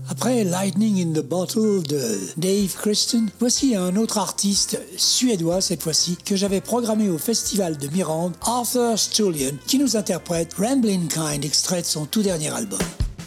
Après Lightning in the Bottle de Dave Christian, voici un autre artiste suédois cette fois-ci que j'avais programmé au festival de Mirande, Arthur Stullian, qui nous interprète Ramblin' Kind, extrait de son tout dernier album.